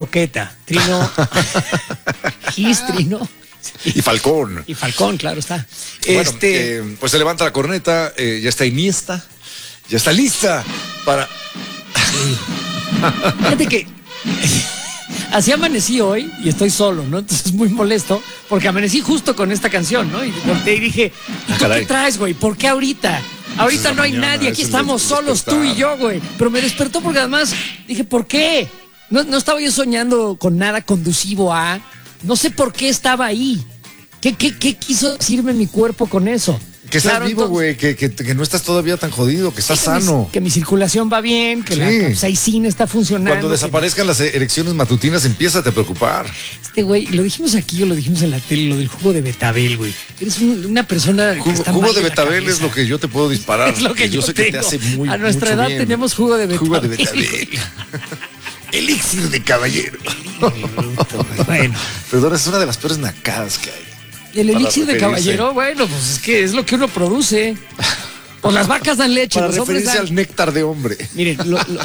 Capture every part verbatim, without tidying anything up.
croqueta. Trino. Gis, Trino. Y Falcón. Y Falcón, claro está. Bueno, este... eh, pues se levanta la corneta, eh, ya está Iniesta, ya está lista para... Sí. Fíjate que así amanecí hoy y estoy solo, ¿no? Entonces es muy molesto porque amanecí justo con esta canción, ¿no? Y volteé y dije, ¿y tú qué traes, güey? ¿Por qué ahorita? Ahorita no hay mañana, nadie, aquí es estamos des- solos tú y yo, güey. Pero me despertó porque además dije, ¿por qué? No, no estaba yo soñando con nada conducivo a... No sé por qué estaba ahí. ¿Qué, qué, qué quiso decirme mi cuerpo con eso? Que estás Claro, vivo, entonces- güey, que, que, que no estás todavía tan jodido, que estás que mi- sano. que mi circulación va bien, que Sí. la capsaicina está funcionando. Cuando que- desaparezcan las erecciones matutinas, empieza a preocupar. Este güey, lo dijimos aquí o lo dijimos en la tele, lo del jugo de betabel, güey. Eres un- una persona que Jugo, está jugo mal de la betabel cabeza. es lo que yo te puedo disparar. Es lo que yo sé que te tengo. hace muy A nuestra mucho edad bien. tenemos jugo de betabel. Jugo de betabel. Elixir de caballero. Bueno, Perdón, es una de las peores nacadas que hay. el Para elixir de referirse. caballero, bueno, pues es que es lo que uno produce. Pues las vacas dan leche, Para los hombres referirse dan... al néctar de hombre. Miren, lo- lo-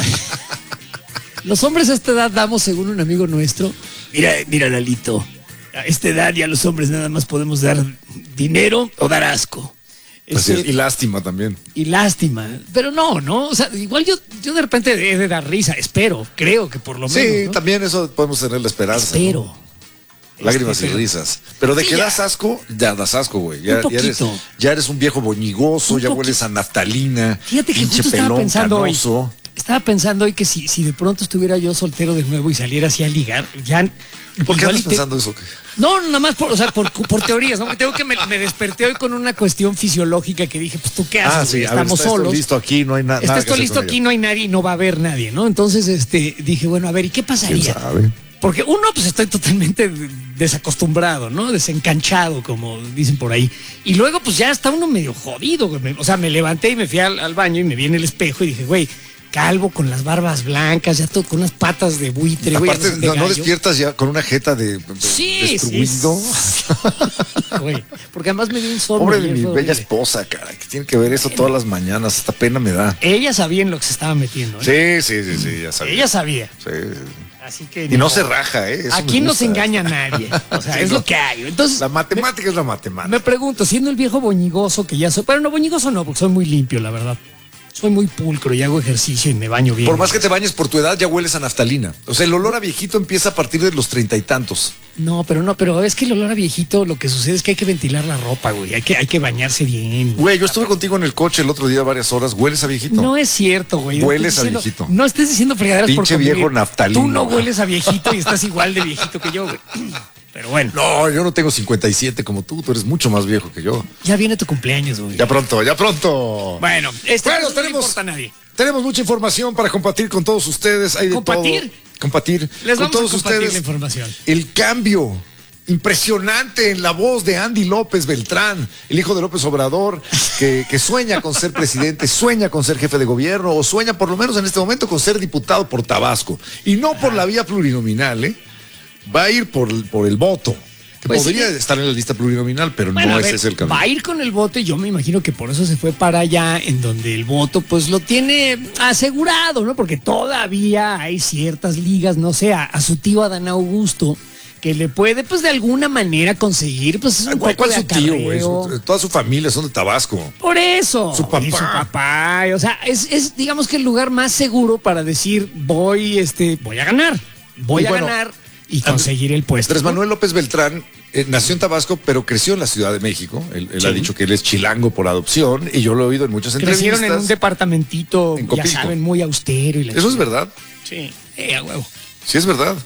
los hombres a esta edad damos, según un amigo nuestro, mira, mira, Lalito, a esta edad ya los hombres nada más podemos dar dinero o dar asco. Así Este, es, y lástima también. y lástima, pero no, ¿no? O sea, igual yo, yo de repente he de dar risa, espero, creo que por lo Sí, menos, ¿no? también eso podemos tener la esperanza. Espero. ¿no? Lágrimas Este, y pero- risas. Pero de Sí, que ya. das asco, ya das asco, güey. Ya, Un ya eres, poquito. ya eres un viejo boñigoso, Un ya poqui- hueles a naftalina. Fíjate que pinche justo estaba pelón pensando canoso. hoy. Estaba pensando hoy que si, si de pronto estuviera yo soltero de nuevo y saliera así a ligar, ya. ¿Por qué igual andas y te- pensando eso? No, nada más por, o sea, por, por teorías, ¿no? Tengo que me, me desperté hoy con una cuestión fisiológica que dije, pues tú qué haces, Ah, güey? sí, a ver, Estamos está esto solos. listo aquí, no hay na- Está nada. esto que hacer listo con aquí, ello. no hay nadie y no va a haber nadie, ¿no? Entonces, este, dije, bueno, a ver, ¿y qué ¿Quién pasaría? sabe? Porque uno, pues estoy totalmente desacostumbrado, ¿no? Desencanchado, como dicen por ahí. Y luego, pues ya está uno medio jodido, güey. Me- O sea, me levanté y me fui al, al baño y me vi en el espejo y dije, güey, calvo, con las barbas blancas, ya todo con unas patas de buitre, güey. Aparte, ya son de no, no gallo. despiertas ya con una jeta de, de- Sí, destruido. sí, sí, güey. Porque además me dio un sol. Pobre de ayer, mi fue bella horrible. esposa, cara, que tiene que ver eso todas las mañanas. Esta pena me da. Ella sabía en lo que se estaba metiendo, ¿eh? Sí, sí, sí, sí, ya sabía. Ella sabía. Sí. Así que. Y no se raja, ¿eh? Eso Aquí me no se gusta. engaña a nadie. O sea, Sí, es no. lo que hay. Entonces. La matemática es la matemática. Me pregunto, siendo el viejo boñigoso que ya soy, pero no boñigoso no, porque soy muy limpio, la verdad. Soy muy pulcro y hago ejercicio y me baño bien. Por más que te bañes por tu edad, ya hueles a naftalina. O sea, el olor a viejito empieza a partir de los treinta y tantos. No, pero no, pero es que el olor a viejito, lo que sucede es que hay que ventilar la ropa, güey. Hay que, hay que bañarse bien. Güey, yo estuve contigo en el coche el otro día varias horas. ¿Hueles a viejito? No es cierto, güey. No Hueles estés a diciendo- viejito. No estés diciendo fregaderas por Pinche convivir. viejo naftalino. Tú no hueles a viejito y estás igual de viejito que yo, güey. Pero bueno, No, yo no tengo cincuenta y siete como tú. Tú eres mucho más viejo que yo. ya viene tu cumpleaños, güey. Ya pronto, ya pronto. Bueno, este Bueno, no le tenemos- importa a nadie. Tenemos mucha información para compartir con todos ustedes. Hay de ¿Compartir? todo. Compartir. Les con vamos a todos compartir ustedes. la información. El cambio impresionante en la voz de Andy López Beltrán, el hijo de López Obrador, que, que sueña con ser presidente, sueña con ser jefe de gobierno, o sueña por lo menos en este momento con ser diputado por Tabasco. Y no por la vía plurinominal, ¿eh? Va a ir por, por el voto. Que Pues podría sí. estar en la lista plurinominal, pero Bueno, no a ese ver, es el camino. va a ir con el voto y yo me imagino que por eso se fue para allá, en donde el voto pues lo tiene asegurado, ¿no? Porque todavía hay ciertas ligas, no sé, a, a su tío Adán Augusto, que le puede pues de alguna manera conseguir pues un ¿Cuál, poco cuál de es su tío, güey? acarreo. Su- Toda su familia son de Tabasco. Por eso. Su papá. Y su papá. O sea, es, es digamos que el lugar más seguro para decir voy, este, voy a ganar. Voy Y a bueno, ganar y conseguir el puesto. Andrés ¿no? Manuel López Beltrán eh, nació en Tabasco, pero creció en la Ciudad de México. Él, él Sí. ha dicho que él es chilango por adopción y yo lo he oído en muchas Crecieron entrevistas. en un departamentito, En ya Copilco. saben, muy austero. Y la Eso es chingada. verdad. Sí, eh, a huevo. Sí es verdad.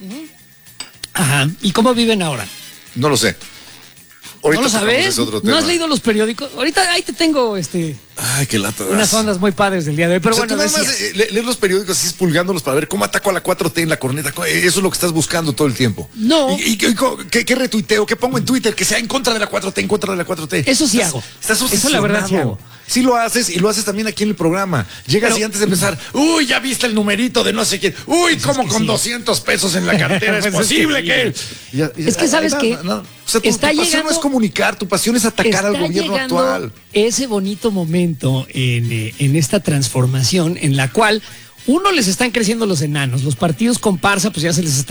Ajá. ¿Y cómo viven ahora? No lo sé. ¿No Ahorita lo tocamos sabes? ese otro ¿No tema. has leído los periódicos? Ahorita ahí te tengo este Ay, qué lata. unas das. ondas muy padres del día de hoy. Pero O sea, bueno, tú nada más decías. eh, le- leer los periódicos así expulgándolos para ver cómo ataco a la cuatro T en la corneta. Co- eh, Eso es lo que estás buscando todo el tiempo. No. ¿Y, y qué- qué, qué retuiteo? ¿Qué pongo en Twitter? Que sea en contra de la cuatro T, en contra de la cuatro T. Eso sí Estás- hago. Estás Eso la verdad sí obsesionado. hago. Sí lo haces y lo haces también aquí en el programa. Llegas Pero- y antes de empezar, uy, ya viste el numerito de no sé quién. Uy, cómo que con sí. doscientos pesos en la cartera es Pues es posible que que... sí. Y ya- y Es que, ya- ¿sabes ay, qué? no, no. O sea, tu, Está tu pasión llegando- no es comunicar, tu pasión es atacar al Está gobierno llegando actual. ese bonito momento en, eh, en esta transformación en la cual uno les están creciendo los enanos, los partidos comparsa pues ya se les está